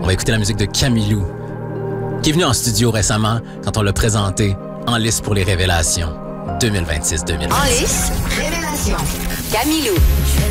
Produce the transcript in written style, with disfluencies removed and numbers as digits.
On va écouter la musique de Camilou, qui est venu en studio récemment quand on l'a présenté en lice pour les révélations 2026-2027. En lice, révélation. Camilou.